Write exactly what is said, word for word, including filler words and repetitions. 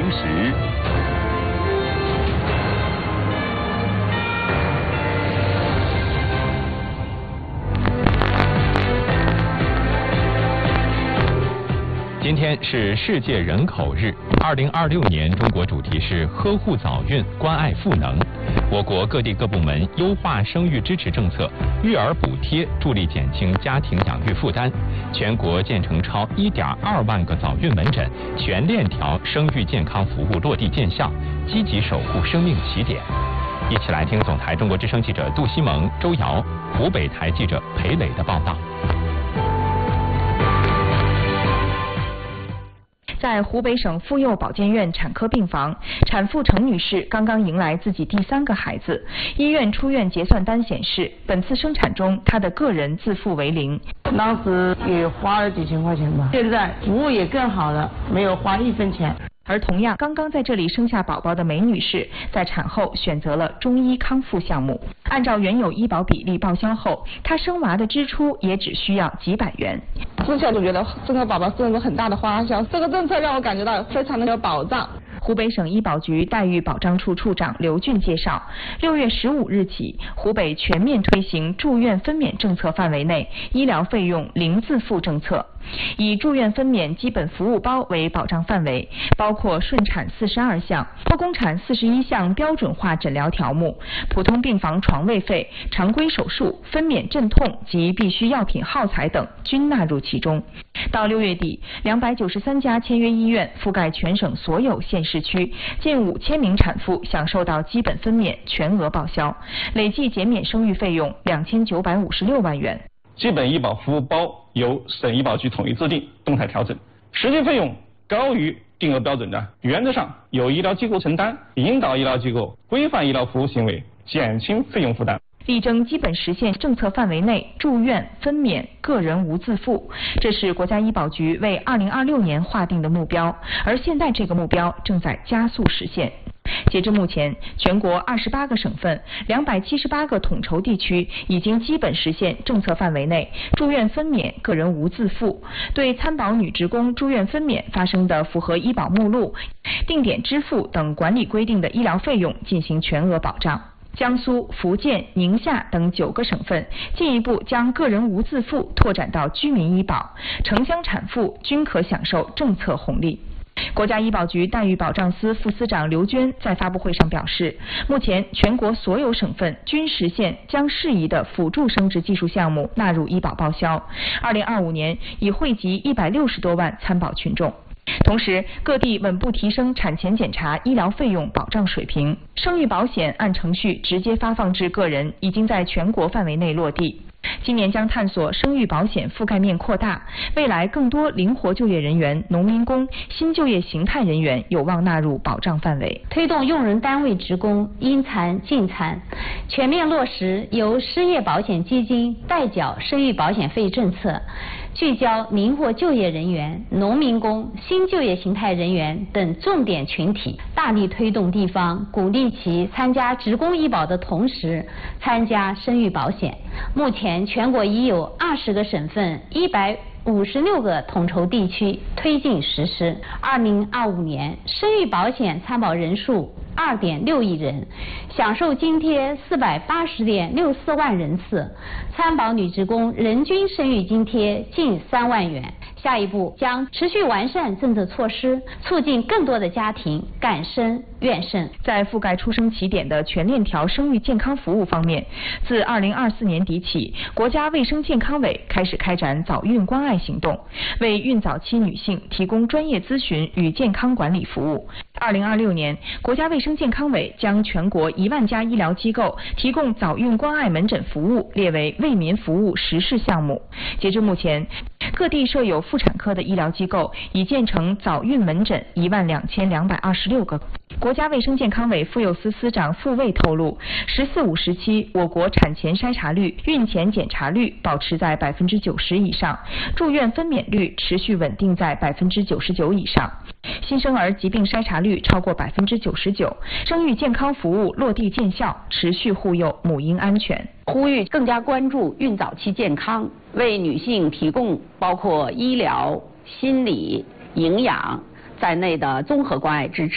时。今天是世界人口日，二零二六年中国主题是呵护早孕，关爱赋能。我国各地各部门优化生育支持政策，育儿补贴助力减轻家庭养育负担。全国建成超一点二万个早孕门诊，全链条生育健康服务落地见效，积极守护生命起点。一起来听总台中国之声记者杜西蒙、周瑶，湖北台记者裴磊的报道。 在湖北省妇幼保健院产科病房，产妇陈女士刚刚迎来自己第三个孩子。医院出院结算单显示，本次生产中她的个人自付为零。 当时也花了几千块钱吧，现在服务也更好了，没有花一分钱。 而同样刚刚在这里生下宝宝的梅女士，在产后选择了中医康复项目。按照原有医保比例报销后，她生娃的支出也只需要几百元。 之前就觉得生个宝宝是一个很大的花销，这个政策让我感觉到非常的有保障。 湖北省医保局待遇保障处处长刘俊介绍，六月十五日起，湖北全面推行住院分娩政策范围内医疗费用零自付政策，以住院分娩基本服务包为保障范围，包括顺产四十二项、剖宫产四十一项标准化诊疗条目、普通病房床位费、常规手术、分娩镇痛及必需药品耗材等均纳入其中。到六月底，两百九十三家签约医院覆盖全省所有县市区，近五千名产妇享受到基本分娩全额报销，累计减免生育费用两千九百五十六万元。 基本医保服务包由省医保局统一制定，动态调整，实际费用高于定额标准的，原则上由医疗机构承担，引导医疗机构规范医疗服务行为，减轻费用负担。 力争基本实现政策范围内住院分娩个人无自付，这是国家医保局为二零二六年划定的目标，而现在这个目标正在加速实现。截至目前，全国二十八个省份、两百七十八个统筹地区已经基本实现政策范围内住院分娩个人无自付，对参保女职工住院分娩发生的符合医保目录、定点支付等管理规定的医疗费用进行全额保障。江苏、福建、宁夏等九个省份进一步将个人无自付拓展到居民医保，城乡产妇均可享受政策红利。国家医保局待遇保障司副司长刘娟在发布会上表示，目前全国所有省份均实现将适宜的辅助生殖技术项目纳入医保报销，二零二五年已惠及一百六十多万参保群众。同时，各地稳步提升产前检查医疗费用保障水平，生育保险按程序直接发放至个人已经在全国范围内落地。今年将探索生育保险覆盖面扩大，未来更多灵活就业人员、农民工、新就业形态人员有望纳入保障范围。 推动用人单位职工因残尽残，全面落实由失业保险基金代缴生育保险费政策，聚焦灵活就业人员、农民工、新就业形态人员等重点群体，大力推动地方鼓励其参加职工医保的同时参加生育保险。目前全国已有二十个省份、一百五十六个统筹地区推进实施。二零二五年，生育保险参保人数二点六亿人，享受津贴四百八十点六四万人次，参保女职工人均生育津贴近三万元。下一步将持续完善政策措施，促进更多的家庭敢生愿生。 在覆盖出生起点的全链条生育健康服务方面，自二零二四年底起，国家卫生健康委开始开展早孕关爱行动，为孕早期女性提供专业咨询与健康管理服务。二零二六年，国家卫生健康委将全国一万家医疗机构提供早孕关爱门诊服务列为为民服务实施项目。截至目前，各地设有妇产科的医疗机构已建成早孕门诊一万两千两百二十六个。国家卫生健康委妇幼司司长傅卫透露，十四五时期我国产前筛查率、孕前检查率保持在百分之九十以上，住院分娩率持续稳定在百分之九十九以上，新生儿疾病筛查率超过百分之九十九，生育健康服务落地见效，持续护佑母婴安全。 呼吁更加关注孕早期健康，为女性提供包括医疗、心理、营养在内的综合关爱支持。